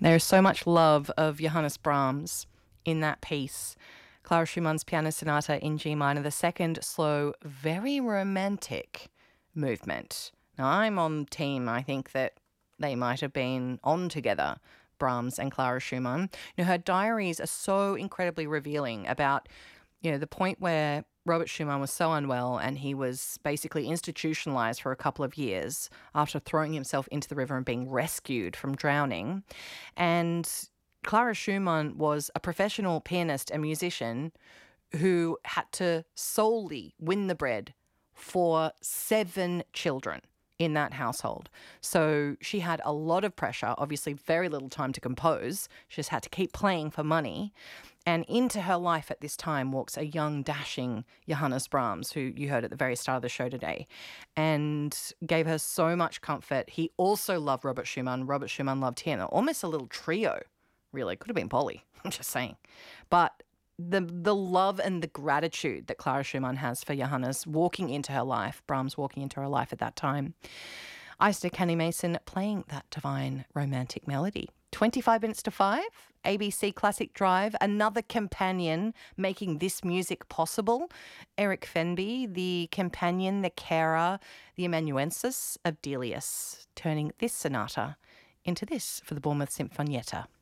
There is so much love of Johannes Brahms in that piece. Clara Schumann's Piano Sonata in G minor, the second slow, very romantic movement. Now, I'm on team. I think that they might have been on together, Brahms and Clara Schumann. Her diaries are so incredibly revealing about, the point where Robert Schumann was so unwell and he was basically institutionalized for a couple of years after throwing himself into the river and being rescued from drowning. And Clara Schumann was a professional pianist and musician who had to solely win the bread for 7 children in that household. So she had a lot of pressure, obviously very little time to compose. She just had to keep playing for money. And into her life at this time walks a young, dashing Johannes Brahms, who you heard at the very start of the show today, and gave her so much comfort. He also loved Robert Schumann. Robert Schumann loved him. Almost a little trio, really. Could have been Polly, I'm just saying. But the love and the gratitude that Clara Schumann has for Johannes walking into her life, Brahms walking into her life at that time. Isaac Canny Mason playing that divine romantic melody. 25 minutes to 5, ABC Classic Drive, another companion making this music possible. Eric Fenby, the companion, the carer, the amanuensis of Delius, turning this sonata into this for the Bournemouth Sinfonietta.